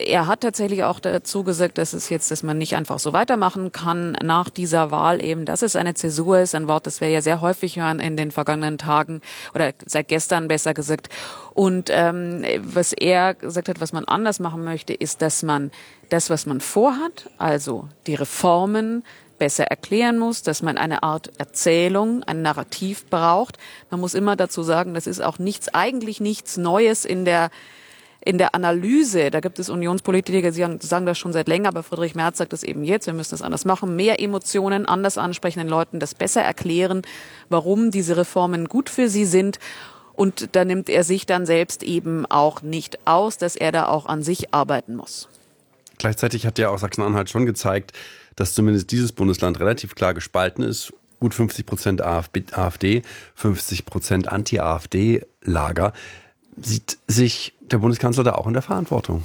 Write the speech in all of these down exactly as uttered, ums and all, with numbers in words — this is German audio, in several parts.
er hat tatsächlich auch dazu gesagt, dass es jetzt, dass man nicht einfach so weitermachen kann nach dieser Wahl eben, dass es eine Zäsur ist, ein Wort, das wir ja sehr häufig hören in den vergangenen Tagen oder seit gestern besser gesagt. Und ähm, was er gesagt hat, was man anders machen möchte, ist, dass man das, was man vorhat, also die Reformen, besser erklären muss, dass man eine Art Erzählung, ein Narrativ braucht. Man muss immer dazu sagen, das ist auch nichts, eigentlich nichts Neues in der in der Analyse. Da gibt es Unionspolitiker, die sagen das schon seit länger, aber Friedrich Merz sagt das eben jetzt, wir müssen das anders machen, mehr Emotionen, anders ansprechen, den Leuten das besser erklären, warum diese Reformen gut für sie sind. Und da nimmt er sich dann selbst eben auch nicht aus, dass er da auch an sich arbeiten muss. Gleichzeitig hat ja auch Sachsen-Anhalt schon gezeigt, dass zumindest dieses Bundesland relativ klar gespalten ist. Gut fünfzig Prozent AfD, fünfzig Prozent Anti-AfD-Lager. Sieht sich der Bundeskanzler da auch in der Verantwortung?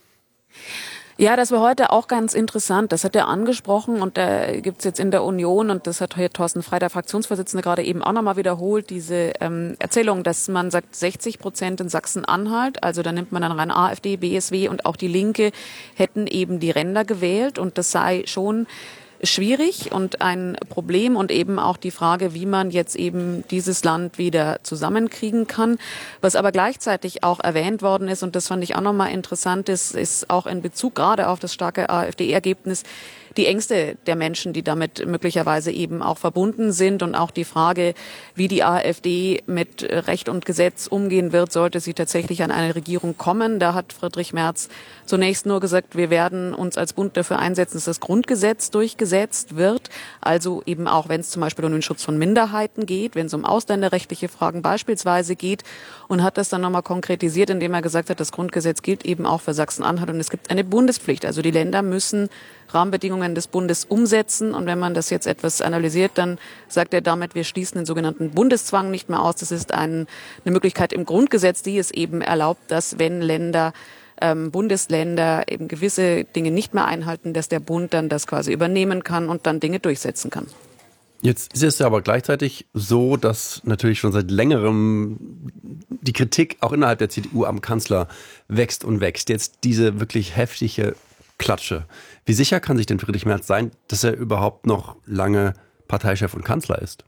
Ja, das war heute auch ganz interessant. Das hat er angesprochen und da gibt's jetzt in der Union, und das hat hier Thorsten Frey, der Fraktionsvorsitzende, gerade eben auch nochmal wiederholt, diese ähm, Erzählung, dass man sagt, sechzig Prozent in Sachsen-Anhalt, also da nimmt man dann rein AfD, B S W und auch die Linke, hätten eben die Ränder gewählt und das sei schon schwierig und ein Problem und eben auch die Frage, wie man jetzt eben dieses Land wieder zusammenkriegen kann. Was aber gleichzeitig auch erwähnt worden ist, und das fand ich auch nochmal interessant, ist, ist auch in Bezug gerade auf das starke AfD-Ergebnis, die Ängste der Menschen, die damit möglicherweise eben auch verbunden sind und auch die Frage, wie die AfD mit Recht und Gesetz umgehen wird, sollte sie tatsächlich an eine Regierung kommen. Da hat Friedrich Merz zunächst nur gesagt, wir werden uns als Bund dafür einsetzen, dass das Grundgesetz durchgesetzt wird. Also eben auch, wenn es zum Beispiel um den Schutz von Minderheiten geht, wenn es um ausländerrechtliche Fragen beispielsweise geht, und hat das dann nochmal konkretisiert, indem er gesagt hat, das Grundgesetz gilt eben auch für Sachsen-Anhalt und es gibt eine Bundespflicht. Also die Länder müssen Rahmenbedingungen des Bundes umsetzen. Und wenn man das jetzt etwas analysiert, dann sagt er damit, wir schließen den sogenannten Bundeszwang nicht mehr aus. Das ist ein, eine Möglichkeit im Grundgesetz, die es eben erlaubt, dass wenn Länder, ähm, Bundesländer eben gewisse Dinge nicht mehr einhalten, dass der Bund dann das quasi übernehmen kann und dann Dinge durchsetzen kann. Jetzt ist es ja aber gleichzeitig so, dass natürlich schon seit längerem die Kritik auch innerhalb der C D U am Kanzler wächst und wächst. Jetzt diese wirklich heftige Klatsche. Wie sicher kann sich denn Friedrich Merz sein, dass er überhaupt noch lange Parteichef und Kanzler ist?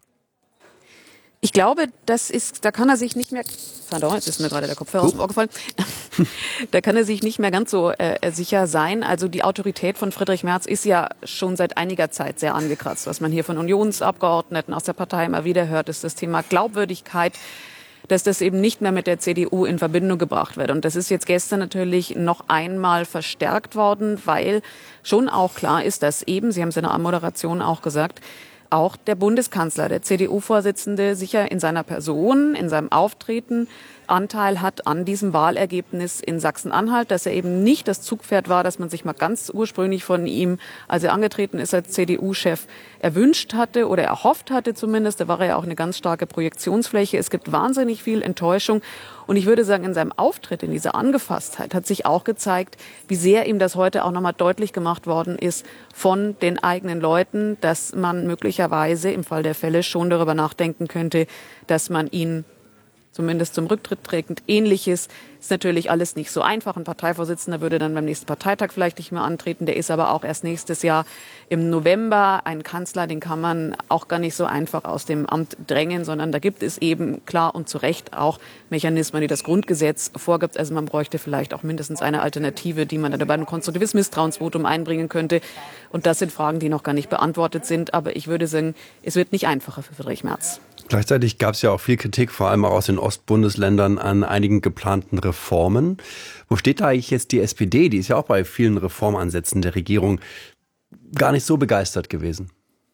Ich glaube, das ist, da kann er sich nicht mehr, pardon, jetzt ist mir gerade der Kopfhörer aus dem Ohr gefallen, da kann er sich nicht mehr ganz so äh, sicher sein. Also die Autorität von Friedrich Merz ist ja schon seit einiger Zeit sehr angekratzt. Was man hier von Unionsabgeordneten aus der Partei immer wieder hört, ist das Thema Glaubwürdigkeit, dass das eben nicht mehr mit der C D U in Verbindung gebracht wird. Und das ist jetzt gestern natürlich noch einmal verstärkt worden, weil schon auch klar ist, dass eben, Sie haben es in der Moderation auch gesagt, auch der Bundeskanzler, der C D U-Vorsitzende, sicher in seiner Person, in seinem Auftreten Anteil hat an diesem Wahlergebnis in Sachsen-Anhalt, dass er eben nicht das Zugpferd war, das man sich mal ganz ursprünglich von ihm, als er angetreten ist als C D U-Chef, erwünscht hatte oder erhofft hatte zumindest. Da war er ja auch eine ganz starke Projektionsfläche. Es gibt wahnsinnig viel Enttäuschung. Und ich würde sagen, in seinem Auftritt, in dieser Angefasstheit, hat sich auch gezeigt, wie sehr ihm das heute auch nochmal deutlich gemacht worden ist von den eigenen Leuten, dass man möglicherweise im Fall der Fälle schon darüber nachdenken könnte, dass man ihn zumindest zum Rücktritt trägt. Ähnliches ist natürlich alles nicht so einfach. Ein Parteivorsitzender würde dann beim nächsten Parteitag vielleicht nicht mehr antreten. Der ist aber auch erst nächstes Jahr im November. Ein Kanzler, den kann man auch gar nicht so einfach aus dem Amt drängen, sondern da gibt es eben klar und zu Recht auch Mechanismen, die das Grundgesetz vorgibt. Also man bräuchte vielleicht auch mindestens eine Alternative, die man dann bei einem konstruktives Misstrauensvotum einbringen könnte. Und das sind Fragen, die noch gar nicht beantwortet sind. Aber ich würde sagen, es wird nicht einfacher für Friedrich Merz. Gleichzeitig gab es ja auch viel Kritik, vor allem auch aus den Ostbundesländern, an einigen geplanten Reformen. Wo steht da eigentlich jetzt die S P D? Die ist ja auch bei vielen Reformansätzen der Regierung gar nicht so begeistert gewesen.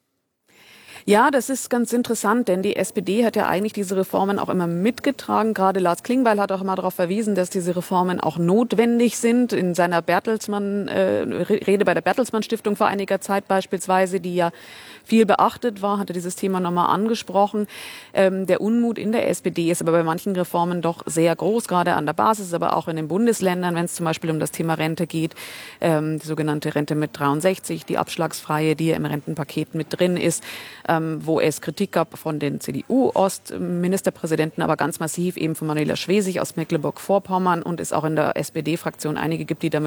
Ja, das ist ganz interessant, denn die S P D hat ja eigentlich diese Reformen auch immer mitgetragen. Gerade Lars Klingbeil hat auch immer darauf verwiesen, dass diese Reformen auch notwendig sind. In seiner Bertelsmann, äh, Rede bei der Bertelsmann Stiftung vor einiger Zeit beispielsweise, die ja viel beachtet war, hat er dieses Thema nochmal angesprochen. Ähm, der Unmut in der S P D ist aber bei manchen Reformen doch sehr groß, gerade an der Basis, aber auch in den Bundesländern, wenn es zum Beispiel um das Thema Rente geht, ähm, die sogenannte Rente mit dreiundsechzig, die abschlagsfreie, die ja im Rentenpaket mit drin ist, ähm, wo es Kritik gab von den C D U-Ostministerpräsidenten, aber ganz massiv eben von Manuela Schwesig aus Mecklenburg-Vorpommern und es auch in der S P D-Fraktion einige gibt, die damit